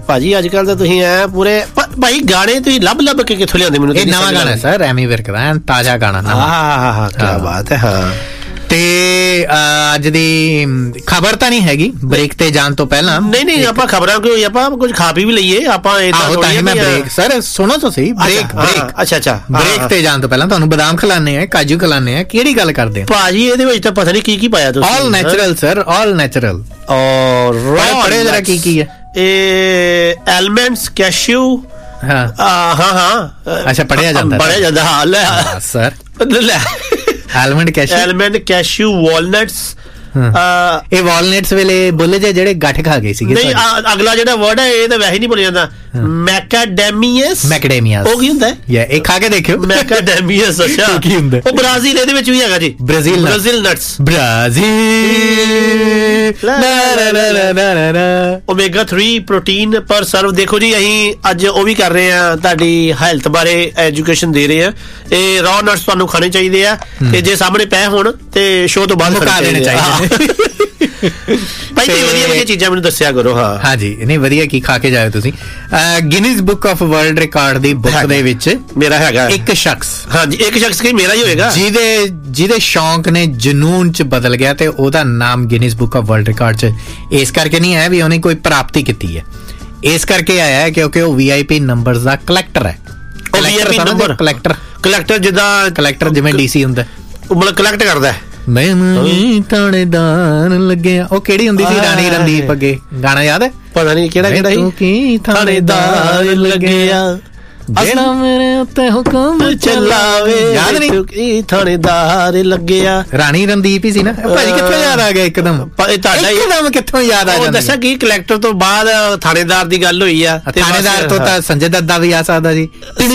ਭਾਜੀ ਅੱਜ ਕੱਲ ਤਾਂ ਤੁਸੀਂ ਐ ਪੂਰੇ ਭਾਈ ਗਾਣੇ ਤੁਸੀਂ ਲੱਭ ਕੇ ਕਿੱਥੋਂ ਲਿਆਉਂਦੇ ਮੈਨੂੰ? ਇਹ ਨਵਾਂ ਗਾਣਾ ਸਰ, ਐਮੀ ਵਿਰਕ ਦਾ, ਤਾਜ਼ਾ ਗਾਣਾ। ਹਾਂ ਕੀ ਬਾਤ ਹੈ। ਹਾਂ ਤੇ ਅੱਜ ਦੀ ਖਬਰ ਤਾਂ ਨਹੀਂ ਹੈਗੀ ਬ੍ਰੇਕ ਤੇ ਜਾਣ ਤੋਂ ਪਹਿਲਾਂ। ਨਹੀਂ ਆਪਾਂ ਖਬਰਾਂ ਕਿਉਂ, ਆਪਾਂ ਕੁਝ ਖਾ ਪੀ ਵੀ ਲਈਏ ਆਪਾਂ। ਮੈਂ ਬ੍ਰੇਕ ਸਰ ਸੁਣੋ ਤੁਸੀਂ, ਬ੍ਰੇਕ ਅੱਛਾ ਬ੍ਰੇਕ ਤੇ ਜਾਣ ਤੋਂ ਪਹਿਲਾਂ ਤੁਹਾਨੂੰ ਬਦਾਮ ਖਿਲਾਣੇ ਆ, ਕਾਜੂ ਖਿਲਾਣੇ ਆ, ਕਿਹੜੀ ਗੱਲ ਕਰਦੇ ਆ ਭਾਜੀ? ਇਹਦੇ ਵਿੱਚ ਤਾਂ ਪਤਾ ਨਹੀਂ ਕੀ ਪਾਇਆ ਤੁਸੀਂ। ਆਲ ਨੈਚੁਰਲ ਸਰ, ਆਲ ਨੈਚੁਰਲ। ਔਰ ਪੜ੍ਹੇ ਜਰਾ ਕੀ ਹੈ ਇਹ? Almonds, cashew. ਅੱਛਾ ਪੜ੍ਹਿਆ ਜਾਂਦਾ ਹਾਂ ਲੈ ਸਰ, ਲੈ ਐਲਮੰਡ ਕੈਸ਼ਿਊ, ਵਾਲਨਟਸ। ਇਹ ਵਾਲਨਟਸ ਵੇਲੇ ਬੋਲੇ ਜਿਹੜੇ ਗੱਠ ਖਾ ਗਏ ਸੀਗੇ। ਨਹੀਂ ਅਗਲਾ ਜਿਹੜਾ ਵਰਡ ਹੈ ਇਹ ਤਾਂ ਵੈਸੇ ਨਹੀਂ ਬੋਲਿਆ ਜਾਂਦਾ। ਮੈਕਾਡੈਮੀਅਸ ਉਹ ਕੀ ਹੁੰਦਾ ਹੈ? ਇਹ ਖਾ ਕੇ ਦੇਖਿਓ ਮੈਕਾਡੈਮੀਅਸ। ਅੱਛਾ ਕੀ ਹੁੰਦਾ ਉਹ? ਬ੍ਰਾਜ਼ੀਲ ਇਹਦੇ ਵਿੱਚ ਵੀ ਹੈਗਾ ਜੀ, ਬ੍ਰਾਜ਼ੀਲ ਨਟਸ। ਓਮੇਗਾ 3 ਪ੍ਰੋਟੀਨ ਪਰ ਸਰਵ। ਦੇਖੋ ਜੀ ਅਸੀਂ ਅੱਜ ਉਹ ਵੀ ਕਰ ਰਹੇ ਆ, ਤੁਹਾਡੀ ਹੈਲਥ ਬਾਰੇ ਐਜੂਕੇਸ਼ਨ ਦੇ ਰਹੇ ਆ। ਇਹ ਰॉ ਨਟਸ ਤੁਹਾਨੂੰ ਖਾਣੇ ਚਾਹੀਦੇ ਆ ਤੇ ਜੇ ਸਾਹਮਣੇ ਪਏ ਹੋਣ ਤੇ ਸ਼ੋਅ ਤੋਂ ਬਾਅਦ ਖਾ ਲੈਣੇ ਚਾਹੀਦੇ। ਭਾਈ ਵਧੀਆ ਚੀਜ਼ਾਂ ਮੈਨੂੰ ਦੱਸਿਆ ਕਰੋ। ਹਾਂਜੀ ਨਹੀਂ ਵਧੀਆ ਕੀ ਖਾ ਕੇ ਜਾਇਓ ਤੁਸੀਂ। Guinness book of world record the book ਦੇ ਵਿੱਚ ਮੇਰਾ ਹੈਗਾ ਇੱਕ ਸ਼ਖਸ। ਹਾਂਜੀ ਇੱਕ ਸ਼ਖਸ ਕੀ ਮੇਰਾ ਹੀ ਹੋਏਗਾ ਜਿਹਦੇ ਸ਼ੌਂਕ ਨੇ ਜਨੂਨ ਚ ਬਦਲ ਗਿਆ ਤੇ ਉਹਦਾ ਨਾਮ Guinness book of world record ਚ ਇਸ ਕਰਕੇ ਨਹੀਂ ਆਇਆ ਵੀ ਉਹਨੇ ਕੋਈ ਪ੍ਰਾਪਤੀ ਕੀਤੀ ਹੈ, ਇਸ ਕਰਕੇ ਆਇਆ ਹੈ ਕਿਉਂਕਿ ਉਹ VIP ਨੰਬਰਸ ਦਾ ਕਲੈਕਟਰ ਹੈ। ਕਲੈਕਟਰ ਜਿਵੇਂ DC ਹੁੰਦਾ, ਉਹ ਮਤਲਬ ਕਲੈਕਟ ਕਰਦਾ ਹੈ। ਮੈਂ ਥਾਣੇਦਾਰ ਲੱਗਿਆ, ਉਹ ਕਿਹੜੀ ਹੁੰਦੀ ਸੀ? ਰਾਣੀ ਰਣਦੀਪ ਅੱਗੇ ਗਾਣਾ ਯਾਦ ਹੈ? ਪਤਾ ਨਹੀਂ ਕਿਹੜਾ ਸੀ। ਥਾਣੇਦਾਰ ਲੱਗਿਆ ਜਿਹੜਾ ਮੇਰੇ ਉੱਤੇ ਹੁਕਮ ਚਲਾਵੇ, ਯਾਦ ਨਹੀਂ? ਥਾਣੇਦਾਰ ਲੱਗਿਆ, ਰਾਣੀ ਰਣਦੀਪ ਹੀ ਸੀ ਨਾ ਭਾਜੀ। ਕਿੱਥੋਂ ਯਾਦ ਆ ਗਿਆ ਇੱਕਦਮ? ਇੱਕਦਮ ਕਿੱਥੋਂ ਯਾਦ ਆ ਜਾਂਦਾ? ਦੱਸਾਂ ਕੀ ਕਲੈਕਟਰ ਤੋਂ ਬਾਅਦ ਥਾਣੇਦਾਰ ਦੀ ਗੱਲ ਹੋਈ ਆ। ਥਾਣੇਦਾਰ ਤੋਂ ਤਾਂ ਸੰਜੇ ਦੱਤਾ ਵੀ ਆ ਸਕਦਾ ਜੀ।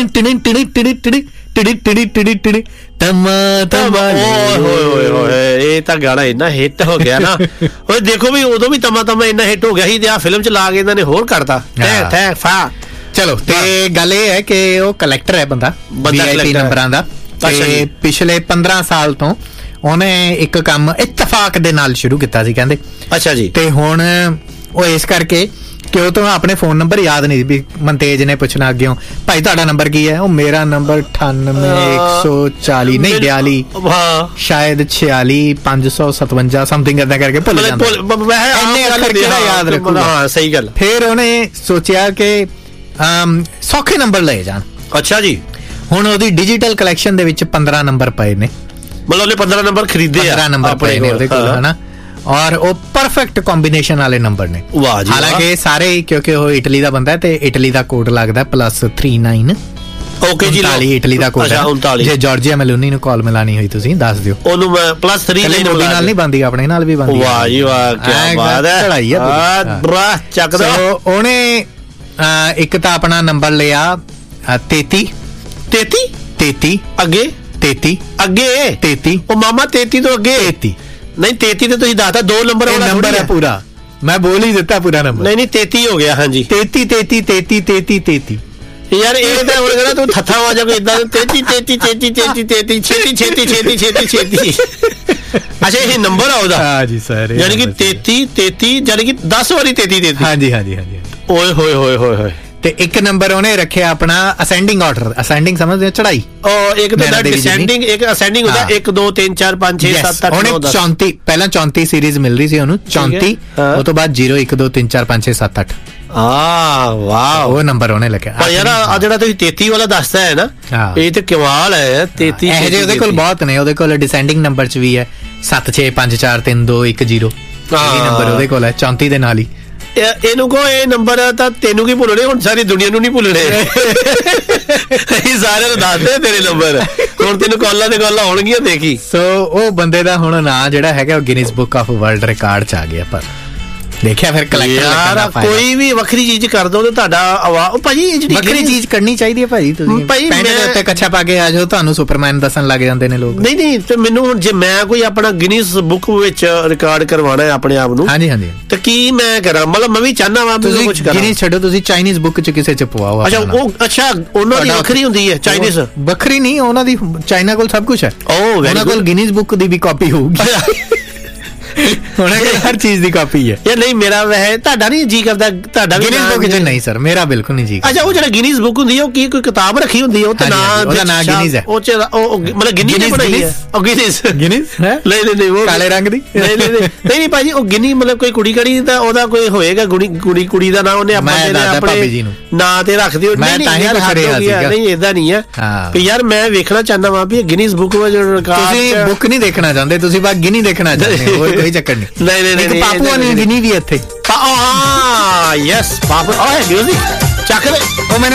ਇਹ ਤਾਂ ਗਾਣਾ ਇੰਨਾ ਹਿੱਟ ਹੋ ਗਿਆ ਨਾ। ਓਏ ਦੇਖੋ ਵੀ ਉਦੋਂ ਵੀ ਤਮਾ ਇੰਨਾ ਹਿੱਟ ਹੋ ਗਿਆ ਸੀ ਤੇ ਆ ਫਿਲਮ ਚ ਲਾ ਕੇ ਇਹਨਾਂ ਨੇ ਹੋਰ ਕਰਤਾ। ਚਲੋ ਤੇ ਗੱਲ ਇਹ ਹੈ ਕਿ ਉਹ ਕਲੈਕਟਰ ਹੈ ਬੰਦਾ VIP ਨੰਬਰਾਂ ਦਾ। ਤੇ ਪਿਛਲੇ 15 ਸਾਲ ਤੋਂ ਉਹਨੇ ਇੱਕ ਕੰਮ ਇਤਫਾਕ ਦੇ ਨਾਲ ਸ਼ੁਰੂ ਕੀਤਾ ਸੀ ਕਹਿੰਦੇ। ਅੱਛਾ ਜੀ। ਤੇ ਹੁਣ ਉਹ ਇਸ ਕਰਕੇ ਕਿ ਉਹ ਤੋਂ ਆਪਣੇ ਫੋਨ ਨੰਬਰ ਯਾਦ ਨਹੀਂ ਵੀ ਮਨਤੇਜ ਨੇ ਪੁੱਛਣਾ ਅੱਗਿਓਂ ਭਾਈ ਤੁਹਾਡਾ ਨੰਬਰ ਕੀ ਹੈ? ਉਹ ਮੇਰਾ ਨੰਬਰ 98140 ਨਹੀਂ 42 ਸ਼ਾਇਦ 46557 ਸਮਥਿੰਗ ਏਦਾਂ ਕਰਕੇ ਭੁੱਲ ਜਾਂਦਾ। ਇੰਨੇ ਅੱਖਰ ਕਿਹੜਾ ਯਾਦ ਰੱਖੂਗਾ? ਸਹੀ ਗੱਲ। ਫਿਰ ਉਹਨੇ ਸੋਚਿਆ ਕਿ ਸੌਖੇ ਨੰਬਰ ਲਏ ਜਾਣ। ਅੱਛਾ ਜੀ। ਹੁਣ ਉਹਦੀ ਡਿਜੀਟਲ ਕਲੈਕਸ਼ਨ ਦੇ ਵਿੱਚ 15 ਨੰਬਰ ਪਏ ਨੇ। ਮਤਲਬ ਉਹਨੇ 15 ਨੰਬਰ ਖਰੀਦੇ ਆ। 15 ਨੰਬਰ ਪਏ ਨੇ ਉਹਦੇ ਕੋਲ ਹਨਾ, ਔਰ ਉਹ ਪਰਫੈਕਟ ਕੰਬੀਨੇਸ਼ਨ ਵਾਲੇ ਨੰਬਰ ਨੇ। ਹਾਲਾਂਕਿ ਸਾਰੇ ਕਿਉਂਕਿ ਉਹ ਇਟਲੀ ਦਾ ਬੰਦਾ ਤੇ ਇਟਲੀ ਦਾ ਕੋਡ ਲੱਗਦਾ +39। ਓਕੇ ਜੀ, ਇਟਲੀ ਦਾ ਕੋਡ ਹੈ। ਜੇ ਜਾਰਜੀਆ ਮੈਲੋਨੀ ਨੂੰ ਕਾਲ ਮਿਲਾਣੀ ਹੋਈ ਤੁਸੀਂ ਦੱਸ ਦਿਓ ਉਹਨੂੰ। +3 ਮੋਦੀ ਨਾਲ ਨਹੀਂ ਬੰਦੀ, ਆਪਣੇ ਨਾਲ ਵੀ ਬੰਦੀ। ਵਾਹ ਜੀ ਵਾਹ ਕੀ ਬਾਤ ਹੈ, ਚੜਾਈ ਹੈ ਚੱਕਦਾ। ਉਹਨੇ ਇੱਕ ਤਾਂ ਆਪਣਾ ਨੰਬਰ ਲਿਆ 33 ਅੱਗੇ 33 ਉਹ ਮਾਮਾ 33 ਤੋਂ ਅੱਗੇ 33 ਨਹੀਂ 33 ਤੇ ਤੁਸੀਂ ਦੱਸਦਾ 2 ਨੰਬਰ ਹੈ ਪੂਰਾ। ਮੈਂ ਬੋਲ ਹੀ ਦਿੱਤਾ ਪੂਰਾ ਨੰਬਰ। ਨਹੀਂ 33 ਹੋ ਗਿਆ। ਹਾਂਜੀ 33 ਯਾਰ ਇਹ ਤਾਂ ਹੁਣ ਕਹਿੰਦਾ ਤੂੰ ਥੱਥਾ ਆ ਜਾ ਕੋਈ ਇਦਾਂ 33 ਛੇਤੀ। ਅੱਛਾ ਇਹ ਨੰਬਰ ਆ ਉਹਦਾ? ਹਾਂਜੀ ਸਰ, ਯਾਨੀ ਕਿ 33 ਯਾਨੀ ਕਿ 10 ਵਾਰੀ 33। ਹਾਂਜੀ ਓਏ ਹੋਏ। ਤੇ ਇੱਕ ਨੰਬਰ ਉਹਨੇ ਰੱਖਿਆ ਆਪਣਾ ਅਸੈਂਡਿੰਗ ਆਰਡਰ। ਅਸੈਂਡਿੰਗ ਸਮਝਦੇ ਹੋ? ਚੜਾਈ। ਉਹ ਇੱਕ ਤਾਂ ਡਿਸੈਂਡਿੰਗ, ਇੱਕ ਅਸੈਂਡਿੰਗ ਹੁੰਦਾ। 1 2 3 4 5 6 7 8 9 10। 34 ਪਹਿਲਾਂ 34 ਸੀਰੀਜ਼ ਮਿਲ ਰਹੀ ਸੀ ਉਹਨੂੰ। 34 ਉਹ ਤੋਂ ਬਾਅਦ 0 1 2 3 4 5 6 7 8। ਵਾਹ ਉਹ ਨੰਬਰ ਉਹਨੇ ਲਿਖਿਆ। ਪਰ ਯਾਰ ਆ ਜਿਹੜਾ ਤੁਸੀਂ 33 ਵਾਲਾ ਦੱਸਦਾ ਹੈ ਨਾ, ਇਹ ਤੇ ਕਮਾਲ ਹੈ। 33 ਇਹ ਜਿਹੇ ਉਹਦੇ ਕੋਲ ਬਹੁਤ ਨੇ। ਉਹਦੇ ਕੋਲ ਡਿਸੈਂਡਿੰਗ ਨੰਬਰ ਚ ਵੀ ਹੈ 7 6 5 4 3 2 1 0 ਇਹ ਨੰਬਰ ਉਹਦੇ ਕੋਲ ਹੈ 34 ਦੇ ਨਾਲ ਹੀ। ਇਹਨੂੰ ਕੋ ਇਹ ਨੰਬਰ ਤਾਂ ਤੈਨੂੰ ਕੀ ਭੁੱਲਣੇ, ਹੁਣ ਸਾਰੀ ਦੁਨੀਆ ਨੂੰ ਨਹੀਂ ਭੁੱਲਣੇ। ਅਸੀਂ ਸਾਰਿਆਂ ਨੂੰ ਦੱਸਦੇ ਤੇਰੇ ਨੰਬਰ, ਹੁਣ ਤੈਨੂੰ ਕਾਲਾਂ ਤੇ ਕਾਲਾਂ ਆਉਣਗੀਆਂ ਦੇਖੀ। ਸੋ ਉਹ ਬੰਦੇ ਦਾ ਹੁਣ ਨਾਂ ਜਿਹੜਾ ਹੈਗਾ ਉਹ Guinness book of world record ਚ ਆ ਗਿਆ। ਪਰ ਦੇਖਿਆ ਫਿਰ ਕਲੈਕਟਰ ਕੋਈ ਵੀ ਵੱਖਰੀ ਚੀਜ਼ ਕਰ ਦੋ ਤੇ ਤੁਹਾਡਾ ਆਵਾਜ਼। ਭਾਜੀ ਵੱਖਰੀ ਚੀਜ਼ ਕਰਨੀ ਚਾਹੀਦੀ ਹੈ ਭਾਜੀ। ਤੁਸੀਂ ਪੈਂਟ ਦੇ ਉੱਤੇ ਕੱਛਾ ਪਾ ਕੇ ਆ ਜਾਓ, ਤੁਹਾਨੂੰ ਸੁਪਰਮੈਨ ਦੱਸਣ ਲੱਗ ਜਾਂਦੇ ਨੇ ਲੋਕ। ਨਹੀਂ ਤੇ ਮੈਨੂੰ ਹੁਣ ਜੇ ਮੈਂ ਕੋਈ ਆਪਣਾ ਗਿਨੀਜ਼ ਬੁੱਕ ਵਿੱਚ ਰਿਕਾਰਡ ਕਰਵਾਉਣਾ ਹੈ ਆਪਣੇ ਆਪ ਨੂੰ, ਹਾਂਜੀ ਤੇ ਕੀ ਮੈਂ ਕਰਾਂ? ਮਤਲਬ ਮੈਂ ਵੀ ਚਾਹਨਾ ਵਾ ਕੁਝ ਕਰਾਂ। ਗਿਨੀਜ਼ ਛੱਡੋ, ਤੁਸੀਂ ਚਾਈਨੀਜ਼ ਬੁੱਕ ਚ ਕਿਸੇ ਚ ਪਵਾਓ। ਅੱਛਾ ਉਹਨਾਂ ਦੀ ਵੱਖਰੀ ਹੁੰਦੀ ਹੈ ਚਾਈਨੀਜ਼? ਵੱਖਰੀ ਨਹੀਂ, ਉਹਨਾਂ ਦੀ ਚਾਈਨਾ ਕੋਲ ਸਭ ਕੁਝ ਹੈ। ਉਹਨਾਂ ਕੋਲ ਗਿਨੀਜ਼ ਬੁੱਕ ਦੀ ਵੀ ਕਾਪੀ ਹੋਊਗੀ। हर चीज की कॉपी है यार। नहीं मेरा वह ਤੁਹਾਡਾ ਨਹੀਂ ਜੀ ਕਰਦਾ ਤੁਹਾਡਾ ਵੀ गिनीज बुक च नहीं सर मेरा बिल्कुल नहीं जी। ਅੱਛਾ ਉਹ ਜਿਹੜਾ ਗਿਨੀਜ਼ ਬੁੱਕ ਹੁੰਦੀ ਹੈ ਉਹ ਕੀ ਕੋਈ ਕਿਤਾਬ ਰੱਖੀ ਹੁੰਦੀ ਹੈ ਉਹ ਤੇ ਉਹਦਾ ਨਾਂ ਗਿਨੀਜ਼ ਹੈ। ਉਹ ਚ ਉਹ ਮਤਲਬ ਗਿਨੀ ਨੇ ਬਣਾਈ ਹੈ ਉਹ ਗਿਨੀਜ਼ ਹੈ। ਨਹੀਂ ਉਹ ਕਾਲੇ ਰੰਗ ਦੀ ਨਹੀਂ ਭਾਜੀ ਉਹ ਗਿਨੀ ਮਤਲਬ ਕੋਈ ਕੁੜੀ ਕੜੀ ਤਾਂ ਉਹਦਾ ਕੋਈ ਹੋਏਗਾ ਕੁੜੀ ਦਾ ਨਾਂ ਉਹਨੇ ਆਪਣੇ ਨਾਂ ਤੇ ਰੱਖ ਦਿਓ। ਨਹੀਂ ਏਦਾਂ ਨਹੀਂ ਹੈ ਵੀ ਯਾਰ ਮੈਂ ਵੇਖਣਾ ਚਾਹੁੰਦਾ ਵਾਂ ਵੀ ਗਿਨੀਜ਼ ਬੁੱਕ ਵਿੱਚ ਤੁਸੀਂ ਬੁੱਕ ਨਹੀਂ ਦੇਖਣਾ ਚਾਹੁੰਦੇ ਤੁਸੀਂ ਬਸ ਗਿਨੀ ਦੇਖਣਾ ਚਾਹੁੰਦੇ ਹੋਰ ਕੋਈ ਚੱਕਰ ਨਹੀਂ। ਨਹੀਂ ਪਾਪੂਆ ਨਿਊ ਗਿਨੀ ਵੀ ਇੱਥੇ ਯੈਸ ਪਾਪੂਆ ਮਿਊਜ਼ਿਕ ਚੱਕ ਲੈ ਉਹ